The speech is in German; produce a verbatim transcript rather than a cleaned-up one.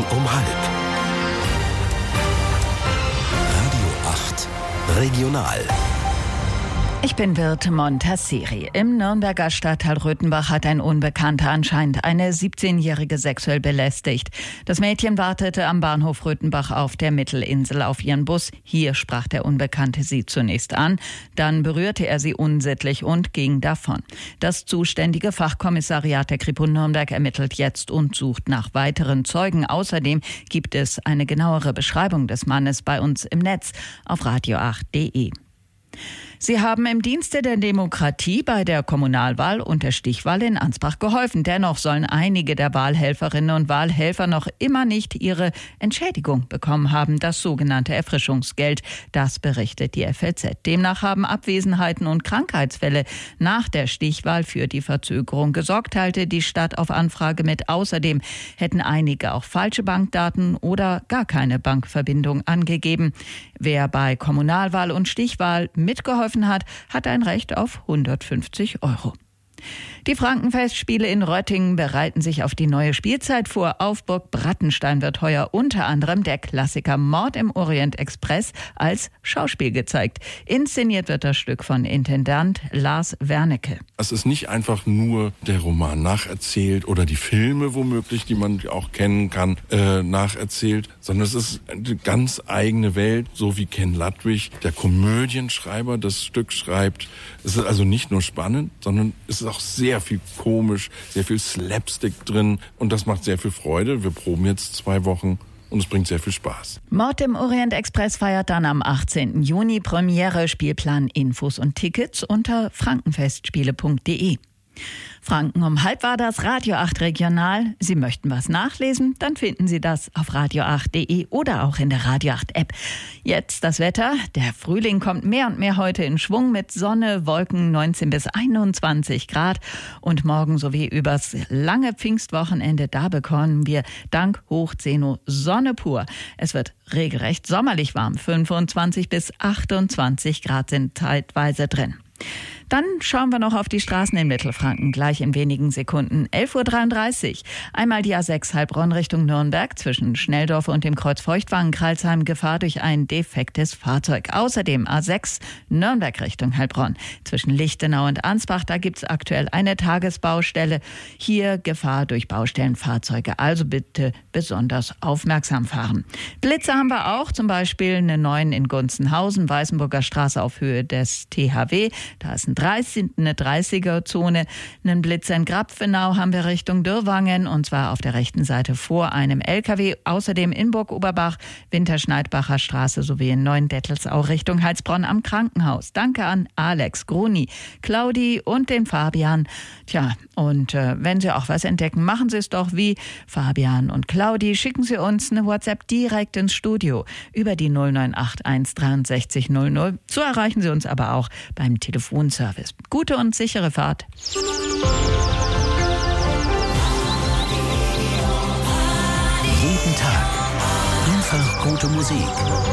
um halb. Radio acht Regional. Ich bin Birte Montasseri. Im Nürnberger Stadtteil Röthenbach hat ein Unbekannter anscheinend eine siebzehnjährige sexuell belästigt. Das Mädchen wartete am Bahnhof Röthenbach auf der Mittelinsel auf ihren Bus. Hier sprach der Unbekannte sie zunächst an, dann berührte er sie unsittlich und ging davon. Das zuständige Fachkommissariat der Kripo Nürnberg ermittelt jetzt und sucht nach weiteren Zeugen. Außerdem gibt es eine genauere Beschreibung des Mannes bei uns im Netz auf radio acht punkt de. Sie haben im Dienste der Demokratie bei der Kommunalwahl und der Stichwahl in Ansbach geholfen. Dennoch sollen einige der Wahlhelferinnen und Wahlhelfer noch immer nicht ihre Entschädigung bekommen haben, das sogenannte Erfrischungsgeld. Das berichtet die F A Z. Demnach haben Abwesenheiten und Krankheitsfälle nach der Stichwahl für die Verzögerung gesorgt, teilte die Stadt auf Anfrage mit. Außerdem hätten einige auch falsche Bankdaten oder gar keine Bankverbindung angegeben. Wer bei Kommunalwahl und Stichwahl mitgeholfen hat, hat ein Recht auf hundertfünfzig Euro. Die Frankenfestspiele in Röttingen bereiten sich auf die neue Spielzeit vor. Auf Burg Brattenstein wird heuer unter anderem der Klassiker Mord im Orient Express als Schauspiel gezeigt. Inszeniert wird das Stück von Intendant Lars Wernicke. Es ist nicht einfach nur der Roman nacherzählt oder die Filme womöglich, die man auch kennen kann, äh, nacherzählt, sondern es ist eine ganz eigene Welt, so wie Ken Ludwig, der Komödienschreiber, das Stück schreibt. Es ist also nicht nur spannend, sondern es ist auch sehr viel komisch, sehr viel Slapstick drin und das macht sehr viel Freude. Wir proben jetzt zwei Wochen und es bringt sehr viel Spaß. Mord im Orient Express feiert dann am achtzehnten Juni Premiere. Spielplan, Infos und Tickets unter frankenfestspiele punkt de. Franken um halb war das Radio acht Regional. Sie möchten was nachlesen? Dann finden Sie das auf radio acht punkt de oder auch in der Radio acht App. Jetzt das Wetter. Der Frühling kommt mehr und mehr heute in Schwung mit Sonne, Wolken, neunzehn bis einundzwanzig Grad. Und morgen sowie übers lange Pfingstwochenende, da bekommen wir dank Hochzeno Sonne pur. Es wird regelrecht sommerlich warm. fünfundzwanzig bis achtundzwanzig Grad sind zeitweise drin. Dann schauen wir noch auf die Straßen in Mittelfranken, gleich in wenigen Sekunden. elf Uhr dreiunddreißig. Einmal die A sechs Heilbronn Richtung Nürnberg zwischen Schnelldorf und dem Kreuz Feuchtwangen-Kralsheim, Gefahr durch ein defektes Fahrzeug. Außerdem A sechs Nürnberg Richtung Heilbronn zwischen Lichtenau und Ansbach, da gibt es aktuell eine Tagesbaustelle. Hier Gefahr durch Baustellenfahrzeuge, also bitte besonders aufmerksam fahren. Blitze haben wir auch, zum Beispiel eine neun in Gunzenhausen, Weißenburger Straße auf Höhe des T H W. Da ist ein dreißig, eine dreißiger-Zone. Einen Blitz in Grapfenau haben wir Richtung Dürrwangen und zwar auf der rechten Seite vor einem L K W. Außerdem in Burg-Oberbach, Winterschneidbacher Straße sowie in Neuendettelsau Richtung Heilsbronn am Krankenhaus. Danke an Alex, Gruni, Claudi und den Fabian. Tja, und äh, wenn Sie auch was entdecken, machen Sie es doch wie Fabian und Claudi. Schicken Sie uns eine WhatsApp direkt ins Studio über die null neun acht eins dreiundsechzig null null. So erreichen Sie uns aber auch beim Telefonservice. Gute und sichere Fahrt. Jeden Tag einfach gute Musik.